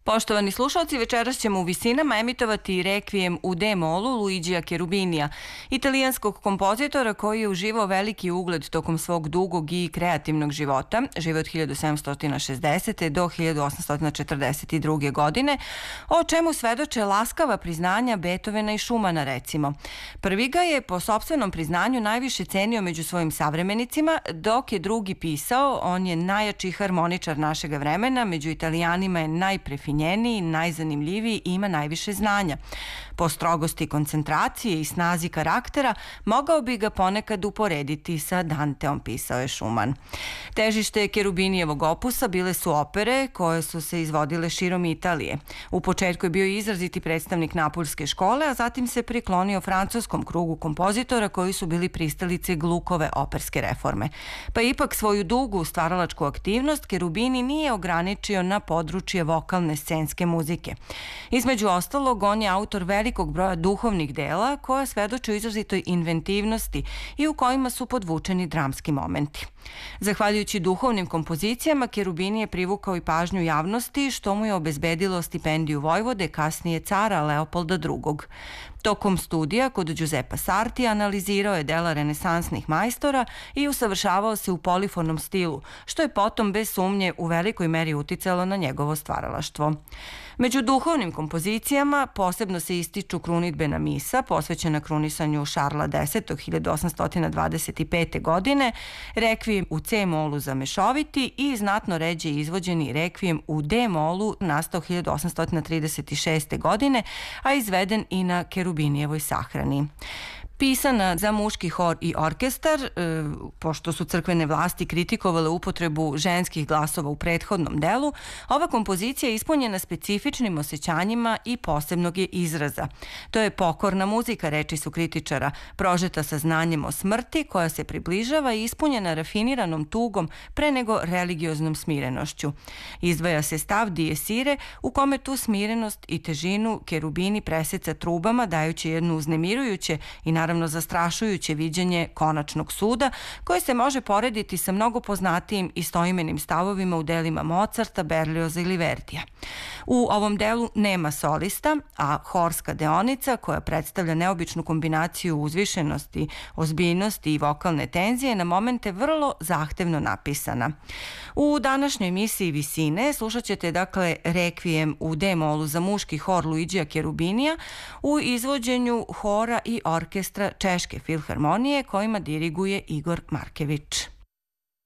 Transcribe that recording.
Poštovani slušalci, večeras ćemo u Visinama emitovati rekvijem u D-molu Luigija Cherubinija, italijanskog kompozitora koji je uživao veliki ugled tokom svog dugog i kreativnog života, žive od 1760. do 1842. godine, o čemu svedoče laskava priznanja Beethovena i Schumana, recimo. Prvi ga je po sopstvenom priznanju najviše cenio među svojim savremenicima, dok je drugi pisao: on je najjači harmoničar našega vremena, među Italijanima je najprefinjeniji, najzanimljiviji i ima najviše znanja. Po strogosti koncentracije i snazi karaktera mogao bi ga ponekad uporediti sa Danteom, pisao je Schumann. Težište Cherubinijevog opusa bile su opere koje su se izvodile širom Italije. U početku je bio izraziti predstavnik Napoljske škole, a zatim se priklonio francuskom krugu kompozitora koji su bili pristalice Glukove operske reforme. Pa ipak svoju dugu stvaralačku aktivnost Cherubini nije ograničio na područje vokalne scenske muzike. Između ostalog, on je autor velikog broja duhovnih dela koja svedoče o izrazitoj inventivnosti i u kojima su podvučeni dramski momenti. Zahvaljujući duhovnim kompozicijama, Cherubini je privukao i pažnju javnosti, što mu je obezbedilo stipendiju vojvode, kasnije cara Leopolda II. Tokom studija kod Giuseppa Sartija analizirao je dela renesansnih majstora i usavršavao se u polifonom stilu, što je potom bez sumnje u velikoj meri uticalo na njegovo stvaralaštvo. Među duhovnim kompozicijama posebno se ističu krunidbena misa, posvećena krunisanju Šarla X. 1825. godine, rekvijem u C-molu za mešoviti i znatno ređe izvođeni rekvijem u D-molu, nastao 1836. godine, a izveden i na Cherubinijevoj sahrani. Pisana za muški hor i orkestar, pošto su crkvene vlasti kritikovale upotrebu ženskih glasova u prethodnom delu, ova kompozicija je ispunjena specifičnim osjećanjima i posebnog je izraza. To je pokorna muzika, reči su kritičara, prožeta sa znanjem o smrti, koja se približava i ispunjena rafiniranom tugom pre nego religioznom smirenošću. Izdvaja se stav dies irae, u kome tu smirenost i težinu Cherubini preseca trubama, dajući jednu uznemirujuće i naravno zastrašujuće viđenje konačnog suda, koje se može porediti sa mnogo poznatijim istoimenim stavovima u delima Mozarta, Berlioza ili Verdija. U ovom delu nema solista, a horska deonica, koja predstavlja neobičnu kombinaciju uzvišenosti, ozbiljnosti i vokalne tenzije, na momente vrlo zahtevno napisana. U današnjoj emisiji Visine slušat ćete dakle rekvijem u D-molu za muški hor Luigija Cherubinija u izvođenju hora i orkestra Češke filharmonije, kojima diriguje Igor Markević.